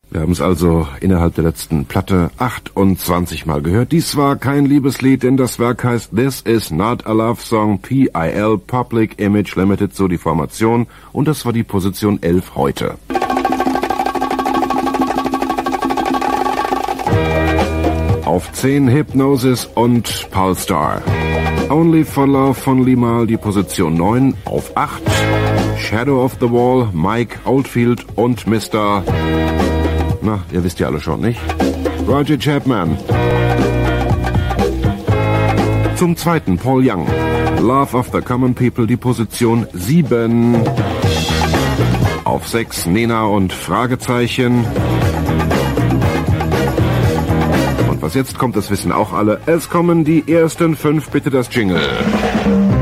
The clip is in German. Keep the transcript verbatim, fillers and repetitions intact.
Wir haben es also innerhalb der letzten Platte achtundzwanzig Mal gehört. Dies war kein Liebeslied, denn das Werk heißt This Is Not a Love Song, P I L, Public Image Limited, so die Formation. Und das war die Position elf heute. Auf zehn Hypnosis und Polestar. Only for Love von Limahl, die Position neun. Auf acht Shadow of the Wall, Mike Oldfield und Mister Na, ihr wisst ja alle schon, nicht? Roger Chapman. Zum zweiten Paul Young. Love of the Common People, die Position sieben. Auf sechs Nena und Fragezeichen. Und was jetzt kommt, das wissen auch alle. Es kommen die ersten fünf, bitte das Jingle.